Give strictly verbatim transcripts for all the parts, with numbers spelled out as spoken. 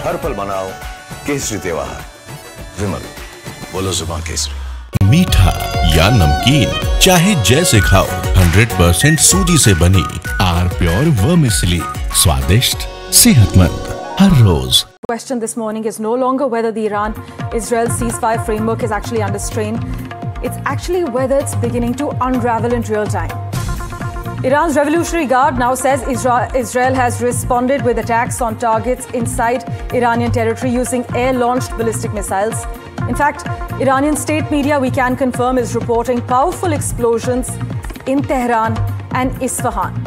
हर पल मनाओ केसरी त्योहार। विमल, बोलो जुबान केसरी। मीठा या नमकीन, चाहे जैसे खाओ, हंड्रेड परसेंट सूजी से बनी आर प्योर वर्मिसेली, स्वादिष्ट, सेहतमंद हर रोज। Question this morning is no longer whether the Iran-Israel ceasefire framework is actually under strain. It's actually whether it's beginning to unravel in real time. Iran's Revolutionary Guard now says Israel has responded with attacks on targets inside Iranian territory using air-launched ballistic missiles. In fact, Iranian state media, we can confirm, is reporting powerful explosions in Tehran and Isfahan.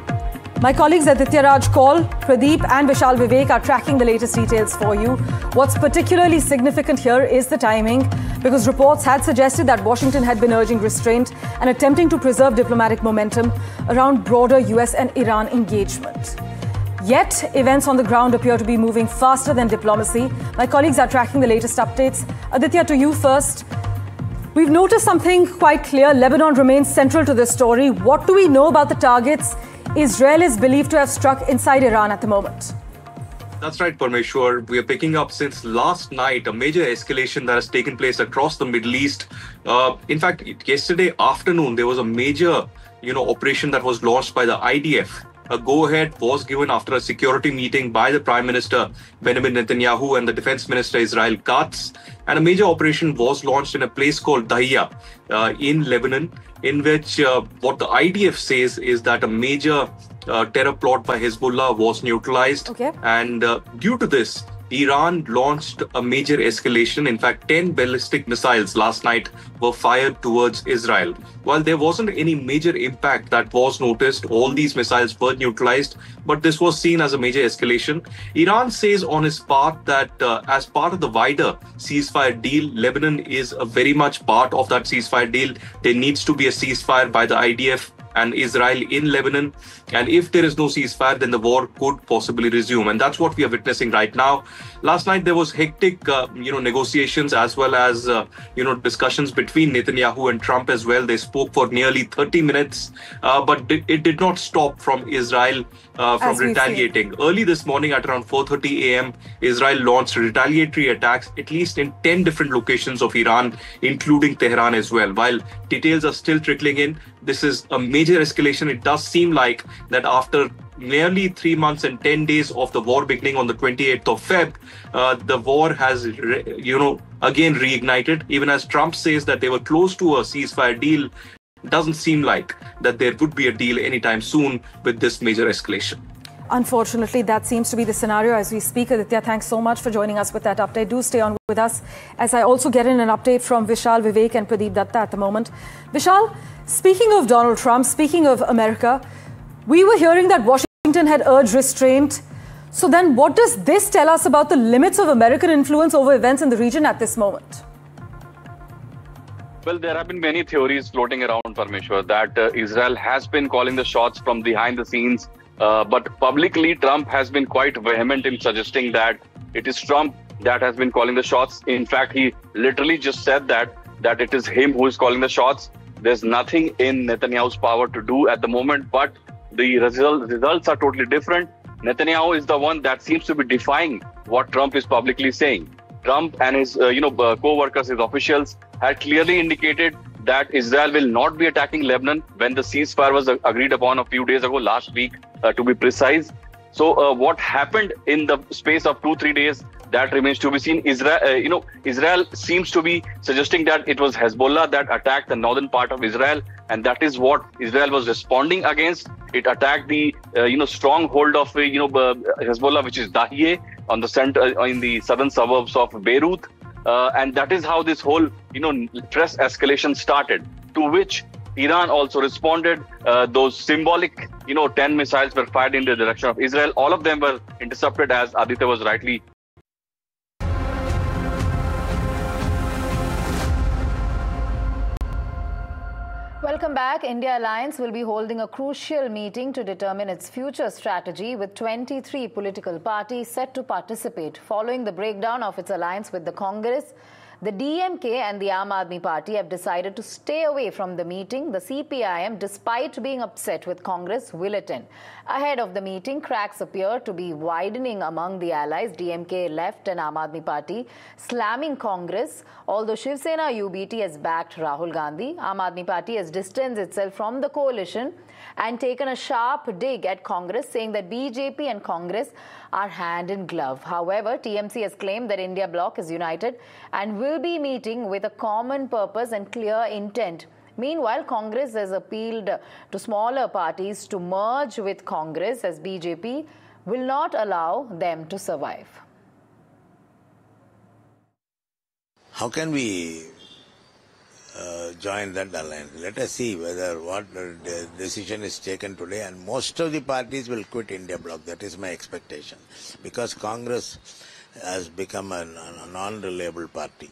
My colleagues Aditya Raj Kaul, Pradeep and Vishal Vivek are tracking the latest details for you. What's particularly significant here is the timing, because reports had suggested that Washington had been urging restraint and attempting to preserve diplomatic momentum around broader U S and Iran engagement. Yet, events on the ground appear to be moving faster than diplomacy. My colleagues are tracking the latest updates. Aditya, to you first. We've noticed something quite clear. Lebanon remains central to this story. What do we know about the targets Israel is believed to have struck inside Iran at the moment? That's right, Parmeshwar. We are picking up since last night a major escalation that has taken place across the Middle East. Uh, in fact, yesterday afternoon, there was a major, you know, operation that was launched by the I D F. A go-ahead was given after a security meeting by the Prime Minister Benjamin Netanyahu and the Defense Minister Israel Katz. And a major operation was launched in a place called Dahiya uh, in Lebanon, in which uh, what the I D F says is that a major uh, terror plot by Hezbollah was neutralized. Okay. And uh, due to this, Iran launched a major escalation. In fact, ten ballistic missiles last night were fired towards Israel. While there wasn't any major impact that was noticed, all these missiles were neutralized, but this was seen as a major escalation. Iran says on its part that uh, as part of the wider ceasefire deal, Lebanon is a very much part of that ceasefire deal. There needs to be a ceasefire by the I D F and Israel in Lebanon. And if there is no ceasefire, then the war could possibly resume. And that's what we are witnessing right now. Last night, there was hectic, uh, you know, negotiations as well as, uh, you know, discussions between Netanyahu and Trump as well. They spoke for nearly thirty minutes, uh, but it did not stop from Israel uh, from retaliating. Early this morning at around four thirty a m, Israel launched retaliatory attacks, at least in ten different locations of Iran, including Tehran as well. While details are still trickling in, this is a major escalation. It does seem like that after nearly three months and ten days of the war beginning on the twenty-eighth of February, uh, the war has, re- you know, again reignited. Even as Trump says that they were close to a ceasefire deal, it doesn't seem like that there would be a deal anytime soon with this major escalation. Unfortunately, that seems to be the scenario as we speak. Aditya, thanks so much for joining us with that update. Do stay on with us as I also get in an update from Vishal Vivek and Pradeep Datta at the moment. Vishal, speaking of Donald Trump, speaking of America, we were hearing that Washington had urged restraint. So then what does this tell us about the limits of American influence over events in the region at this moment? Well, there have been many theories floating around, Parmeshwar, that uh, Israel has been calling the shots from behind the scenes. Uh, but publicly, Trump has been quite vehement in suggesting that it is Trump that has been calling the shots. In fact, he literally just said that, that it is him who is calling the shots. There's nothing in Netanyahu's power to do at the moment, but the result, results are totally different. Netanyahu is the one that seems to be defying what Trump is publicly saying. Trump and his uh, you know, uh, co-workers, his officials, had clearly indicated that Israel will not be attacking Lebanon when the ceasefire was uh, agreed upon a few days ago, last week, uh, to be precise. So uh, what happened in the space of two, three days, that remains to be seen. Israel, uh, you know, Israel seems to be suggesting that it was Hezbollah that attacked the northern part of Israel, and that is what Israel was responding against. It attacked the, uh, you know, stronghold of, uh, you know, uh, Hezbollah, which is Dahieh, on the center, uh, in the southern suburbs of Beirut, uh, and that is how this whole, you know, stress escalation started. To which Iran also responded. Uh, those symbolic, you know, ten missiles were fired in the direction of Israel. All of them were intercepted, as Aditya was rightly. Welcome back. India Alliance will be holding a crucial meeting to determine its future strategy, with twenty-three political parties set to participate following the breakdown of its alliance with the Congress. The D M K and the Aam Aadmi Party have decided to stay away from the meeting. The C P I M, despite being upset with Congress, will attend. Ahead of the meeting, cracks appear to be widening among the allies. D M K left and Aam Aadmi Party slamming Congress, although Shiv Sena U B T has backed Rahul Gandhi. Aam Aadmi Party has distanced itself from the coalition and taken a sharp dig at Congress, saying that B J P and Congress are hand in glove. However, T M C has claimed that India Bloc is united and will be meeting with a common purpose and clear intent. Meanwhile, Congress has appealed to smaller parties to merge with Congress, as B J P will not allow them to survive. How can we uh, join that alliance? Let us see whether what the decision is taken today, and most of the parties will quit India Bloc. That is my expectation, because Congress has become a, a non-reliable party.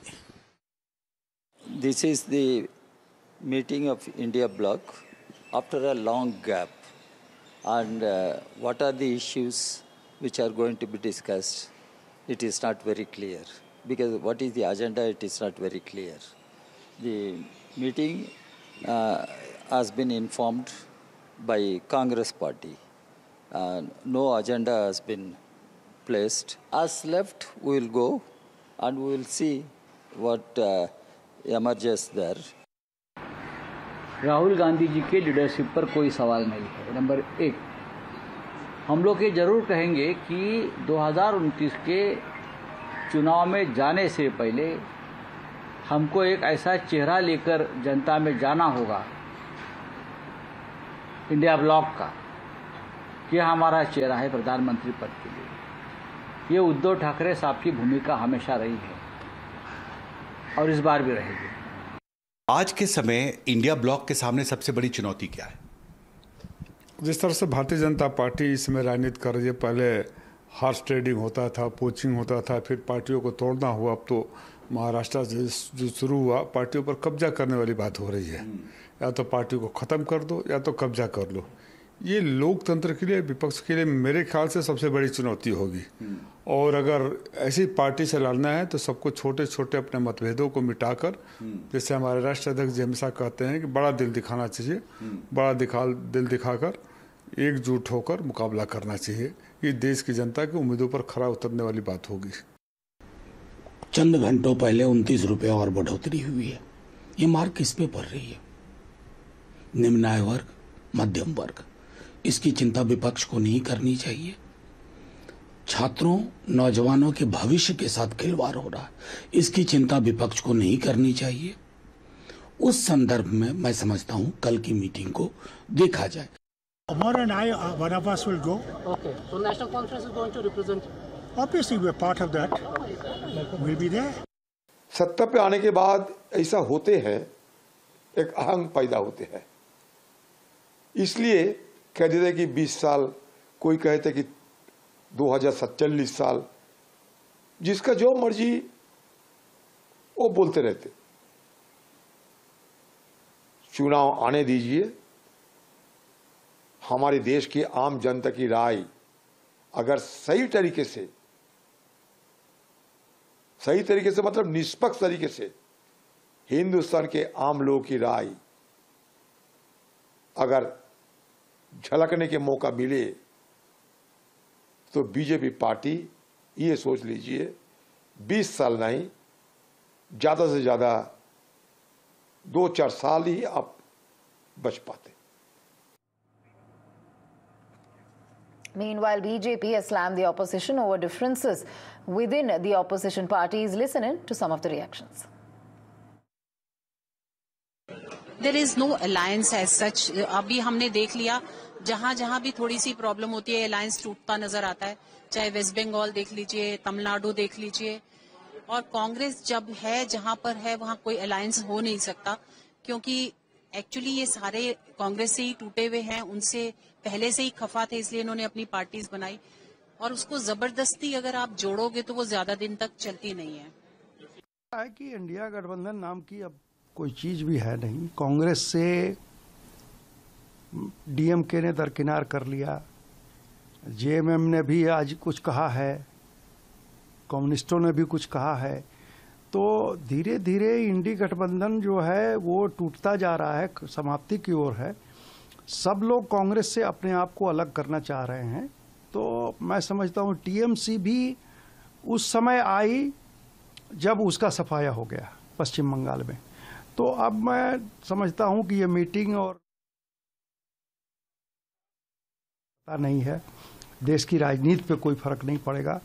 This is the meeting of India Bloc after a long gap, and uh, what are the issues which are going to be discussed? It is not very clear, because what is the agenda? It is not very clear. The meeting uh, has been informed by Congress party. Uh, no agenda has been placed. As left, we will go and we will see what uh, emerges there. Rahul Gandhi ji के leadership पर कोई सवाल नहीं है। Number एक, हम लोग ये जरूर कहेंगे कि दो हज़ार उनतीस के चुनाव में जाने से पहले हमको एक ऐसा चेहरा लेकर जनता में जाना होगा इंडिया ब्लॉक का, कि हमारा चेहरा है प्रधानमंत्री पद के लिए। ये उद्धव ठाकरे साहब की भूमिका हमेशा रही है और इस बार भी रहेगी। आज के समय इंडिया ब्लॉक के सामने सबसे बड़ी चुनौती क्या है? जिस तरह से भारतीय जनता पार्टी इस समय राजनीति कर रही है, पहले हॉर्स ट्रेडिंग होता था, पोचिंग होता था, फिर पार्टियों को तोड़ना हुआ, अब तो महाराष्ट्र से जो शुरू हुआ पार्टियों पर कब्जा करने वाली बात हो रही है। या तो पार्टी को ख़त्म कर दो या तो कब्जा कर लो। ये लोकतंत्र के लिए, विपक्ष के लिए मेरे ख्याल से सबसे बड़ी चुनौती होगी। और अगर ऐसी पार्टी से लड़ना है तो सबको छोटे छोटे अपने मतभेदों को मिटाकर, जैसे हमारे राष्ट्रीय अध्यक्ष जी हमेशा कहते हैं कि बड़ा दिल दिखाना चाहिए, बड़ा दिखा दिल दिखाकर एकजुट होकर मुकाबला करना चाहिए। ये देश की जनता की उम्मीदों पर खरा उतरने वाली बात होगी। चंद घंटों पहले उनतीस रुपये और बढ़ोतरी हुई है। ये मार किस पे पड़ रही है? निम्न आय वर्ग, मध्यम वर्ग। इसकी चिंता विपक्ष को नहीं करनी चाहिए। छात्रों, नौजवानों के भविष्य के साथ खिलवाड़ हो रहा है, इसकी चिंता विपक्ष को नहीं करनी चाहिए। उस संदर्भ में मैं समझता हूं कल की मीटिंग को देखा जाए। Amar and I, uh, one of us will go. Okay. So National Conference is going to represent. Obviously, we are part of that. We'll be there. सत्ता पे आने के बाद ऐसा होते हैं, एक अहंग पैदा होते हैं। इसलिए कह देते कि बीस साल, कोई कहते कि दो हजार सत्तालीस साल, जिसका जो मर्जी वो बोलते रहते। चुनाव आने दीजिए। हमारे देश की आम जनता की राय अगर सही तरीके से, सही तरीके से मतलब निष्पक्ष तरीके से हिंदुस्तान के आम लोगों की राय अगर झलकने के मौका मिले तो बीजेपी पार्टी ये सोच लीजिए बीस साल नहीं, ज्यादा से ज्यादा दो चार साल ही आप बच पाते। Meanwhile, B J P has slammed the opposition over differences within the opposition parties. Listen in to some of the reactions. There is no alliance as such. अभी हमने देख लिया जहां जहां भी थोड़ी सी प्रॉब्लम होती है अलायंस टूटता नजर आता है, चाहे वेस्ट बंगाल देख लीजिए, तमिलनाडु देख लीजिए। और कांग्रेस जब है जहां पर है वहां कोई अलायंस हो नहीं सकता, क्योंकि एक्चुअली ये सारे कांग्रेस से ही टूटे हुए हैं, उनसे पहले से ही खफा थे, इसलिए इन्होंने अपनी पार्टीज बनाई और उसको जबरदस्ती अगर आप जोड़ोगे तो वो ज्यादा दिन तक चलती नहीं है। है कि इंडिया गठबंधन नाम की अब कोई चीज भी है नहीं। कांग्रेस से डीएमके ने दरकिनार कर लिया, जेएमएम ने भी आज कुछ कहा है, कम्युनिस्टों ने भी कुछ कहा है। तो धीरे धीरे इंडी गठबंधन जो है वो टूटता जा रहा है, समाप्ति की ओर है। सब लोग कांग्रेस से अपने आप को अलग करना चाह रहे हैं। तो मैं समझता हूँ टीएमसी भी उस समय आई जब उसका सफाया हो गया पश्चिम बंगाल में। तो अब मैं समझता हूँ कि ये मीटिंग और पता नहीं है, देश की राजनीति पे कोई फर्क नहीं पड़ेगा।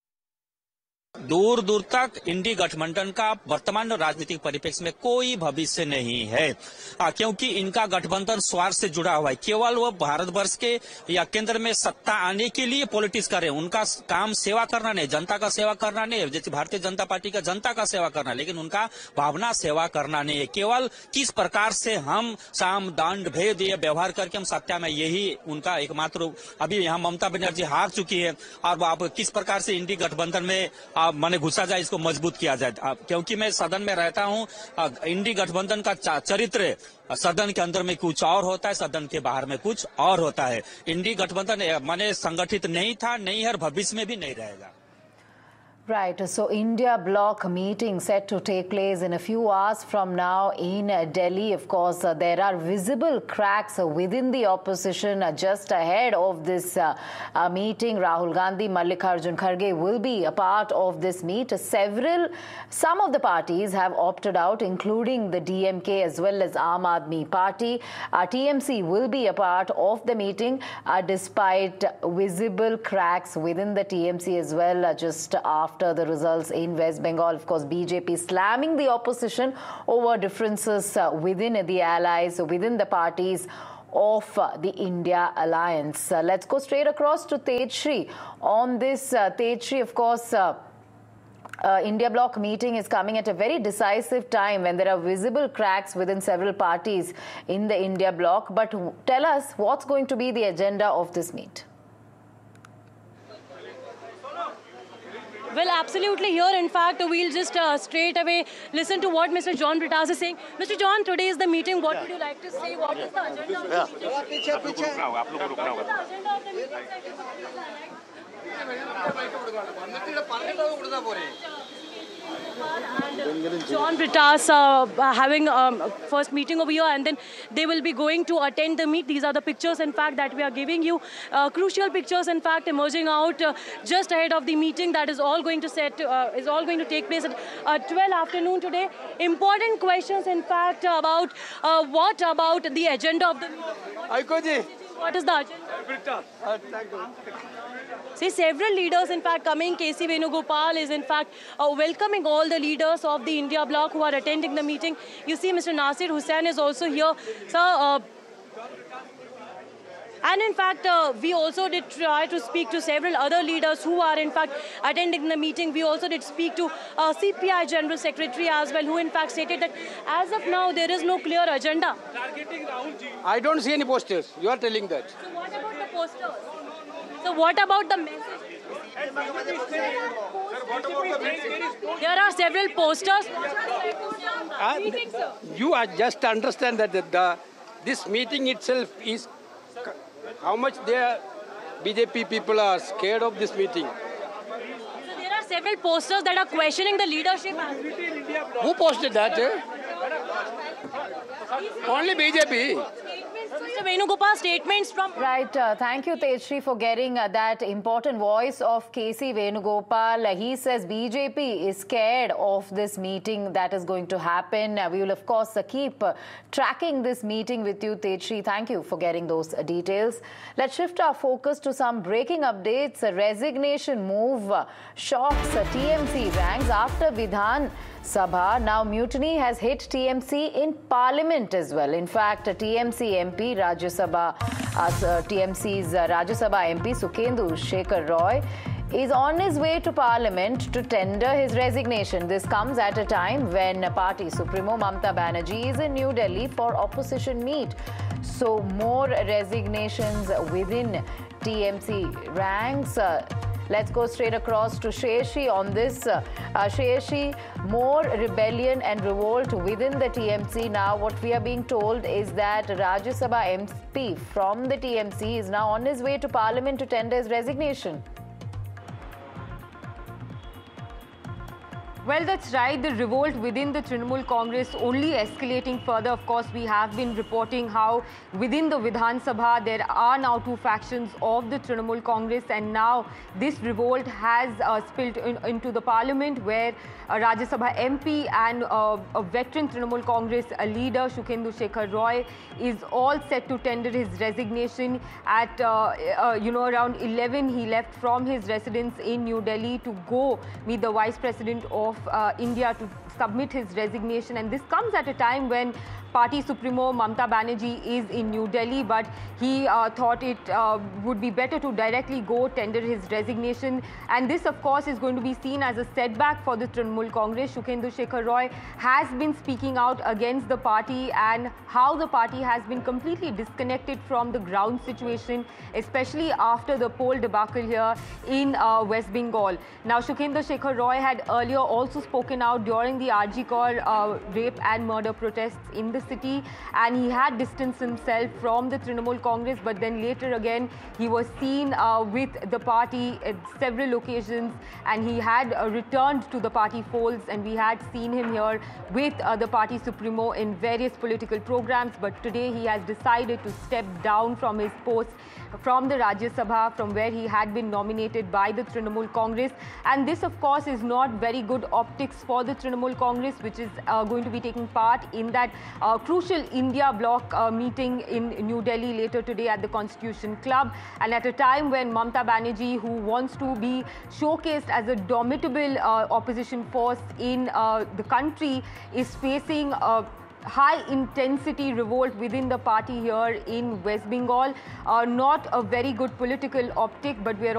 दूर दूर तक इंडी गठबंधन का वर्तमान राजनीतिक परिप्रेक्ष्य में कोई भविष्य नहीं है, आ, क्योंकि इनका गठबंधन स्वार्थ से जुड़ा हुआ है। केवल वो भारतवर्ष के या केंद्र में सत्ता आने के लिए पॉलिटिक्स करे। उनका काम सेवा करना नहीं, जनता का सेवा करना नहीं है। जैसे भारतीय जनता पार्टी का जनता का सेवा करना, लेकिन उनका भावना सेवा करना नहीं है। केवल किस प्रकार से हम साम दंड भेद ये व्यवहार करके हम सत्ता में, यही उनका एकमात्र। अभी यहाँ ममता बनर्जी हार चुकी है और आप किस प्रकार से इंडी गठबंधन में माने घुसा जाए, इसको मजबूत किया जाए। क्योंकि मैं सदन में रहता हूं, इंडी गठबंधन का चरित्र सदन के अंदर में कुछ और होता है, सदन के बाहर में कुछ और होता है। इंडी गठबंधन माने संगठित नहीं था, नहीं है और भविष्य में भी नहीं रहेगा। Right, so India bloc meeting set to take place in a few hours from now in Delhi. Of course, uh, there are visible cracks uh, within the opposition uh, just ahead of this uh, uh, meeting. Rahul Gandhi, Mallikarjun Kharge will be a part of this meet. Several, some of the parties have opted out, including the D M K as well as Aam Aadmi Party. Uh, T M C will be a part of the meeting uh, despite visible cracks within the T M C as well uh, just after After the results in West Bengal. Of course, B J P slamming the opposition over differences uh, within the allies, within the parties of uh, the India alliance. Uh, let's go straight across to Tejshri on this. Uh, Tejshri, of course, uh, uh, India bloc meeting is coming at a very decisive time when there are visible cracks within several parties in the India bloc. But tell us what's going to be the agenda of this meet. Well, absolutely. Here, in fact, we'll just uh, straight away listen to what Mister John Britas is saying. Mister John, today is the meeting. What yeah. would you like to say? What yeah. is the agenda of the meeting? What is the agenda of the meeting? And John Britas uh, having um, first meeting over here, and then they will be going to attend the meet. These are the pictures, in fact, that we are giving you. Uh, crucial pictures, in fact, emerging out uh, just ahead of the meeting that is all going to set uh, is all going to take place at uh, twelve afternoon today. Important questions, in fact, about uh, what about the agenda of the meeting? What is the agenda? See, several leaders, in fact, coming. K C Venugopal is, in fact, uh, welcoming all the leaders of the India bloc who are attending the meeting. You see, Mister Nasir Hussain is also here. Sir, uh, and in fact, uh, we also did try to speak to several other leaders who are, in fact, attending the meeting. We also did speak to uh, C P I General Secretary as well, who, in fact, stated that as of now, there is no clear agenda. I don't see any posters. You are telling that. So what about the posters? So what about the message? There are several posters. Uh, you are just understand that the, the this meeting itself is how much their B J P people are scared of this meeting. So there are several posters that are questioning the leadership. Who posted that? Eh? Only B J P. Mister Venugopal, statements from... Right. Uh, thank you, Tejshri, for getting uh, that important voice of K C Venugopal. Uh, he says B J P is scared of this meeting that is going to happen. Uh, we will, of course, uh, keep uh, tracking this meeting with you, Tejshri. Thank you for getting those uh, details. Let's shift our focus to some breaking updates. A resignation move uh, shocks uh, T M C ranks after Vidhan Sabha. Now, mutiny has hit T M C in Parliament as well. In fact, uh, T M C M P, Rajya Sabha, uh, T M C's uh, Rajya Sabha M P Sukhendu Shekhar Roy is on his way to Parliament to tender his resignation. This comes at a time when party Supremo Mamata Banerjee is in New Delhi for opposition meet. So, more resignations within T M C ranks. Uh, Let's go straight across to Shreyashi on this. Uh, uh, Shreyashi, more rebellion and revolt within the T M C. Now, what we are being told is that Rajya Sabha M P from the T M C is now on his way to Parliament to tender his resignation. Well, that's right. The revolt within the Trinamool Congress only escalating further. Of course, we have been reporting how within the Vidhan Sabha there are now two factions of the Trinamool Congress, and now this revolt has uh, spilled in, into the Parliament, where a Rajya Sabha M P and uh, a veteran Trinamool Congress a leader, Sukhendu Shekhar Roy, is all set to tender his resignation. At uh, uh, you know around eleven, he left from his residence in New Delhi to go meet the Vice President of of uh, India to submit his resignation, and this comes at a time when Party Supremo Mamata Banerjee is in New Delhi, but he uh, thought it uh, would be better to directly go tender his resignation. And this, of course, is going to be seen as a setback for the Trinamool Congress. Sukhendu Shekhar Roy has been speaking out against the party and how the party has been completely disconnected from the ground situation, especially after the poll debacle here in uh, West Bengal. Now, Sukhendu Shekhar Roy had earlier also spoken out during the R G Kar uh, rape and murder protests in the city, and he had distanced himself from the Trinamool Congress, but then later again he was seen uh, with the party at several occasions, and he had uh, returned to the party folds, and we had seen him here with uh, the party supremo in various political programs. But today he has decided to step down from his post from the Rajya Sabha, from where he had been nominated by the Trinamool Congress. And this, of course, is not very good optics for the Trinamool Congress, which is uh, going to be taking part in that uh, crucial India bloc uh, meeting in New Delhi later today at the Constitution Club, and at a time when Mamata Banerjee, who wants to be showcased as a domitable uh, opposition force in uh, the country, is facing a high intensity revolt within the party here in West Bengal. Uh, not a very good political optic, but we are